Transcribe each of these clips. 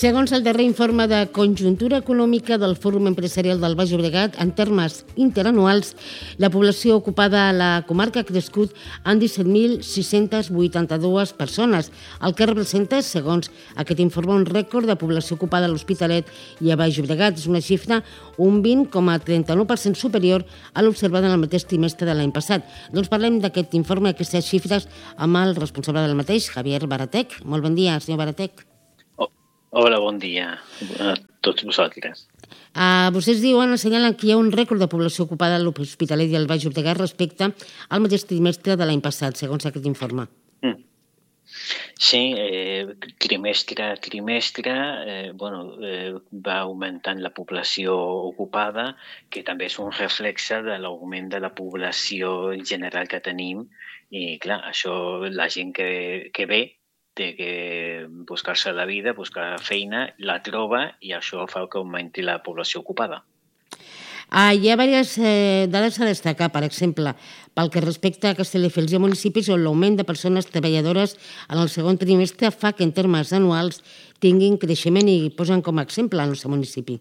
Segons el darrer informe de conjuntura econòmica del Fòrum Empresarial del Baix Llobregat, en termes interanuals, la població ocupada a la comarca ha crescut en 17.682 persones, el que representa, segons aquest informe, un rècord de població ocupada a l'Hospitalet i a Baix Llobregat. És una xifra un 20,39% superior a l'observada en el mateix trimestre de l'any passat. Doncs parlem d'aquest informe, aquestes xifres, amb el responsable del mateix, Javier Baratec. Molt bon dia, senyor Baratec. Hola, bon dia a tots vosaltres. Vostès assenyalen que hi ha un rècord de població ocupada a l'Hospitalet i al Baix Llobregat respecte al mateix trimestre de l'any passat, segons aquest informe. Sí, trimestre a trimestre va augmentant la població ocupada, que també és un reflexe de l'augment de la població general que tenim. I clar, això, la gent que ve, té que buscar-se la vida, buscar feina, la troba i això fa que augmenti la població ocupada. Hi ha diverses dades a destacar, per exemple, pel que respecta a Castelldefels i a municipis on l'augment de persones treballadores en el segon trimestre fa que en termes anuals tinguin creixement i posen com a exemple el nostre municipi.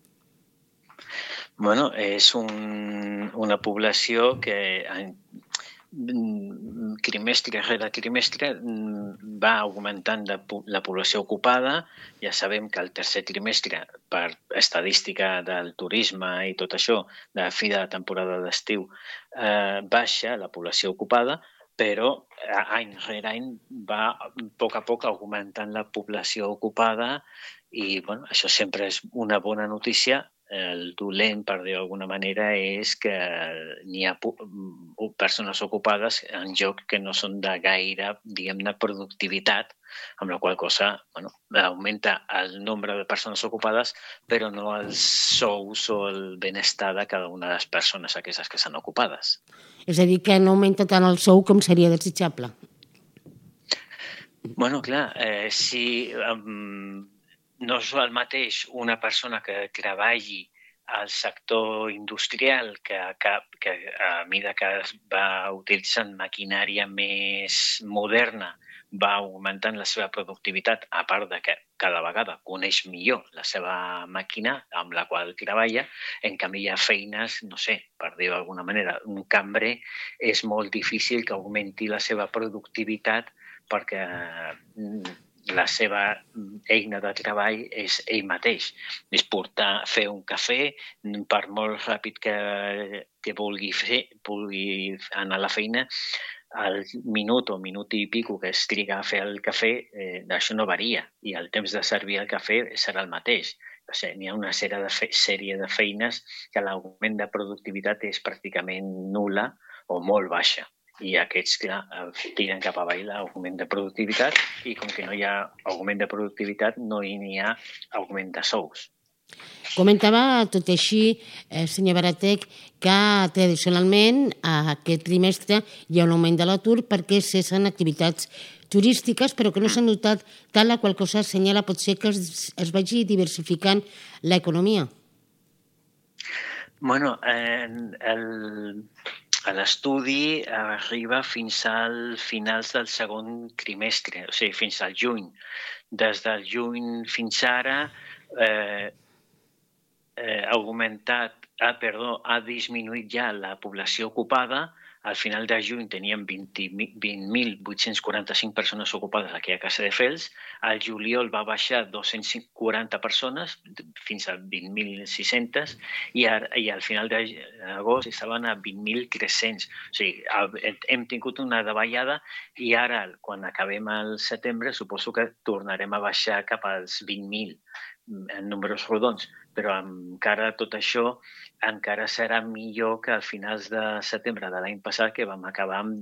Bueno, és una població que trimestre rere trimestre va augmentant la població ocupada. Ja sabem que el tercer trimestre, per estadística del turisme i tot això, de fi de temporada d'estiu, baixa la població ocupada, però any rere any va a poc augmentant la població ocupada i això sempre és una bona notícia. El dolent, per dir d'alguna manera, és que n'hi ha persones ocupades en llocs que no són de gaire, diguem-ne, productivitat, amb la qual cosa augmenta el nombre de persones ocupades, però no els sous o el benestar de cada una de les persones aquestes que estan ocupades. És a dir, que no augmenta tant el sou com seria desitjable. Clar, si no és el mateix una persona que treballi al sector industrial que a mesura que es va utilitzant maquinària més moderna va augmentant la seva productivitat, a part de que cada vegada coneix millor la seva màquina amb la qual treballa. En canvi, hi ha feines, no sé, per dir d'alguna manera, un cambrer és molt difícil que augmenti la seva productivitat perquè la seva eina de treball és ell mateix. És fer un cafè, per molt ràpid que vulgui anar a la feina, el minut o minut i pico que es triga a fer el cafè, això no varia, i el temps de servir el cafè serà el mateix. N'hi ha una sèrie de feines que l'augment de productivitat és pràcticament nul·la o molt baixa. I aquests, clar, tiren cap avall l'augment de productivitat i com que no hi ha augment de productivitat no hi ha augment de sous. Comentava, tot i així, senyor Baratec, que tradicionalment aquest trimestre hi ha un augment de l'atur perquè cessen activitats turístiques, però que no s'ha notat tant, la qual cosa assenyala potser que es vagi diversificant l'economia. L'estudi arriba fins al finals del segon trimestre, o sigui, fins al juny. Des del juny fins ara ha disminuït ja la població ocupada. Al final de juny teníem 20.845 persones ocupades aquí a Castelldefels. Al juliol va baixar 240 persones, fins a 20.600, i al final d'agost estaven a 20.300. O sigui, hem tingut una davallada i ara, quan acabem el setembre, suposo que tornarem a baixar cap als 20.000 en números rodons, però encara tot això encara serà millor que a finals de setembre de l'any passat, que vam acabar amb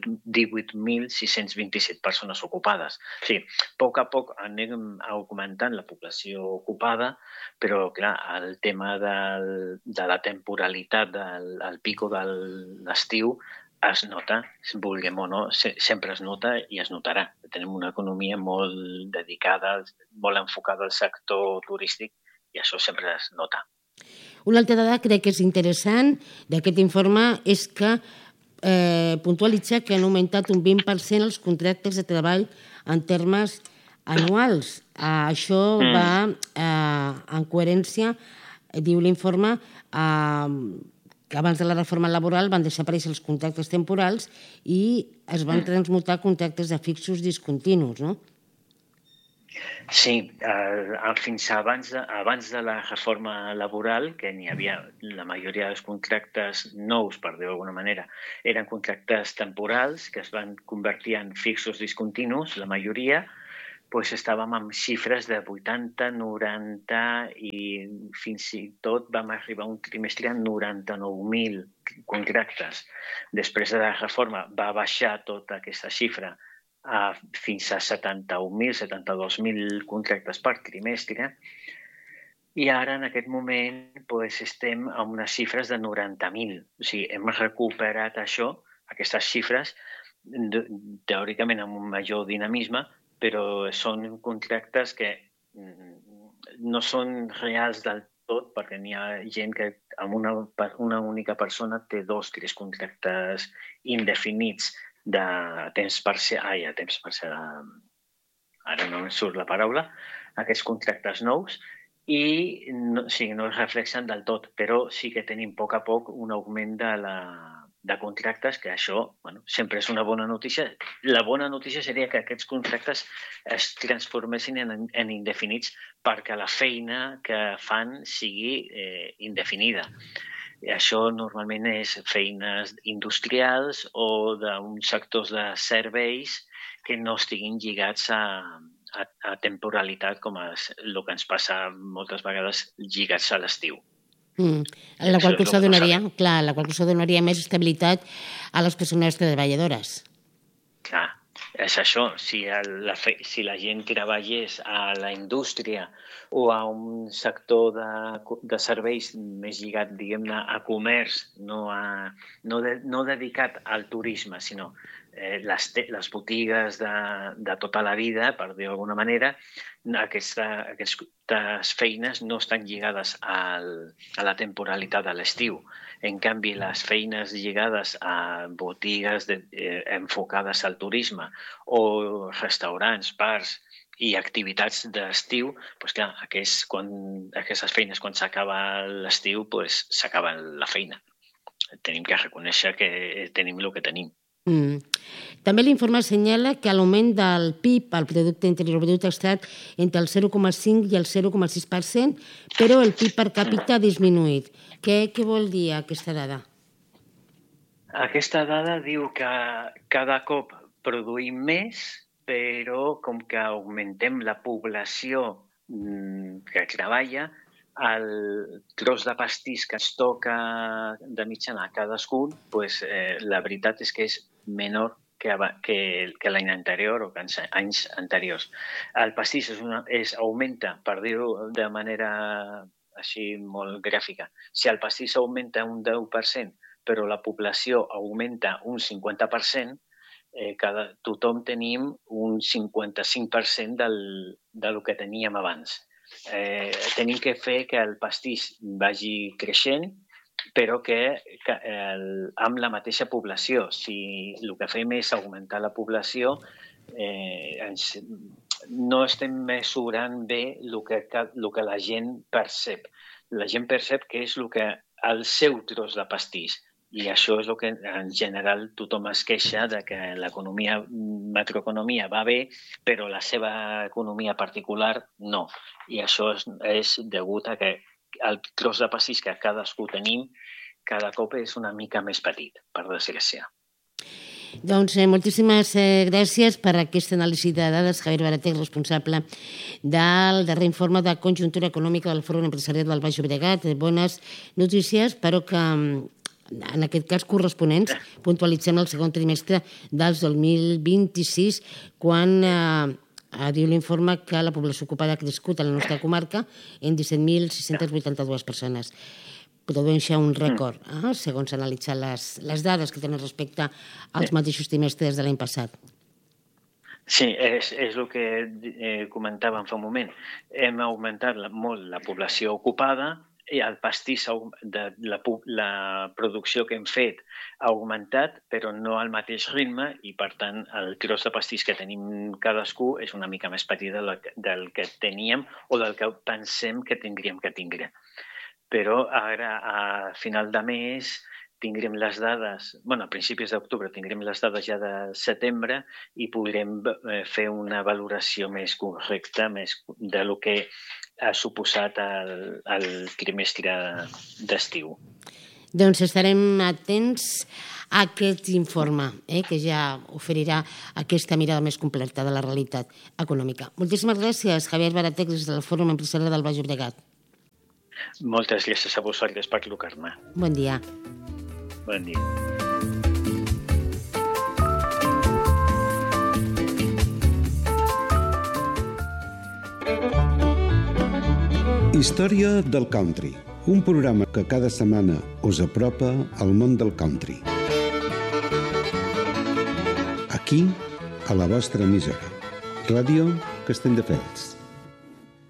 18.627 persones ocupades. O sigui, a poc anem augmentant la població ocupada, però clar, el tema de la temporalitat del pico de l'estiu es nota, vulguem o no, sempre es nota i es notarà. Tenim una economia molt dedicada, molt enfocada al sector turístic i això sempre es nota. Una altra dada crec que és interessant d'aquest informe és que puntualitza que han augmentat un 20% els contractes de treball en termes anuals. Això va en coherència, diu l'informe, que abans de la reforma laboral van desaparèixer els contractes temporals i es van transmutar contractes de fixos discontinus, no? Sí, fins abans de la reforma laboral, que n'hi havia la majoria dels contractes nous, per dir-ho d'alguna manera, eren contractes temporals que es van convertir en fixos discontinus, la majoria, doncs estàvem amb xifres de 80, 90 i fins i tot vam arribar un trimestre a 99.000 contractes. Després de la reforma va baixar tota aquesta xifra fins a 71.000, 72.000 contractes per trimestre i ara en aquest moment estem amb unes xifres de 90.000. O sigui, hem recuperat això, aquestes xifres, teòricament amb un major dinamisme, però són contractes que no són reals del tot perquè n'hi ha gent que amb una única persona té 2 o 3 contractes indefinits de temps parcial, ara no em surt la paraula, aquests contractes nous, i no es reflexen del tot, però sí que tenim a poc un augment de contractes, que això sempre és una bona notícia. La bona notícia seria que aquests contractes es transformessin en indefinits perquè la feina que fan sigui indefinida. I això normalment és feines industrials o d'uns sectors de serveis que no estiguin lligats a temporalitat, com el que ens passa moltes vegades lligats a l'estiu. La qual cosa donaria més estabilitat a les persones treballadores. Clar, és això. Si la gent treballés a la indústria o a un sector de serveis més lligat, diguem-ne, a comerç, no dedicat al turisme, sinó les botigues de tota la vida, per dir-ho d'alguna manera, aquestes feines no estan lligades a la temporalitat de l'estiu. En canvi, les feines lligades a botigues enfocades al turisme o restaurants, bars i activitats d'estiu, doncs clar, aquestes feines, quan s'acaba l'estiu, s'acaba la feina. Tenim que reconèixer que tenim el que tenim. També l'informe assenyala que l'augment del PIB, el Producte Interior Brut, ha estat entre el 0,5 i el 0,6%, però el PIB per càpita ha disminuït. Què vol dir aquesta dada? Aquesta dada diu que cada cop produïm més, però com que augmentem la població que treballa, el tros de pastís que ens toca de mitjana a cadascun, la veritat és que és menor que l'any anterior o que anys anteriors. El pastís augmenta, per dir-ho de manera així molt gràfica. Si el pastís augmenta un 10%, però la població augmenta un 50%, tothom tenim un 55% del que teníem abans. Tenim que fer que el pastís vagi creixent, però que amb la mateixa població. Si el que fem és augmentar la població, no estem mesurant bé el que la gent percep. La gent percep que és el seu tros de pastís. I això és el que en general tothom es queixa de que l'economia, macroeconomia va bé, però la seva economia particular no. I això és degut a que el tros de pastís que cadascú tenim cada cop és una mica més petit, per desgràcia. Doncs moltíssimes gràcies per aquesta anàlisi de dades. Javier Baratek, responsable del darrer informe de conjuntura econòmica del Fòrum Empresarial del Baix Llobregat. Bones notícies, però que en aquest cas corresponents, puntualitzem el segon trimestre del 2026, quan diu l'informe que la població ocupada ha crescut a la nostra comarca en 17.682 persones. Produeix un rècord, segons analitzar les dades que tenen respecte als mateixos trimestres de l'any passat. Sí, és el que comentàvem fa un moment. Hem augmentat molt la població ocupada, el pastís, la producció que hem fet ha augmentat, però no al mateix ritme, i per tant el tros de pastís que tenim cadascú és una mica més petit del que teníem o del que pensem que tindríem que tindre. Però ara, a final de mes, tindrem les dades, a principis d'octubre tindrem les dades ja de setembre i podrem fer una valoració més correcta de lo que ha suposat el trimestre d'estiu. Doncs estarem atents a aquest informe, que ja oferirà aquesta mirada més completa de la realitat econòmica. Moltíssimes gràcies, Javier Baratex, des del Fòrum Empresarial del Baix Llobregat. Moltes gràcies a vosaltres per trucar-me. Bon dia. Bon dia. Història del country, un programa que cada setmana us apropa al món del country. Aquí, a la vostra emissora, Ràdio Castelldefels.